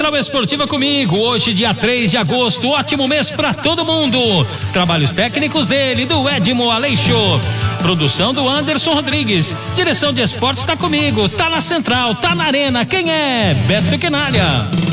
Central Esportiva comigo, hoje dia 3 de agosto, ótimo mês pra todo mundo. Trabalhos técnicos dele, do Edmo Aleixo. Produção do Anderson Rodrigues. Direção de esportes tá comigo, tá na Central, tá na Arena. Quem é? Beto Quinalha.